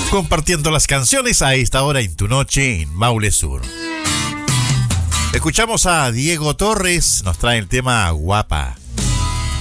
compartiendo las canciones a esta hora en tu noche en Maule Sur. Escuchamos a Diego Torres, nos trae el tema Guapa.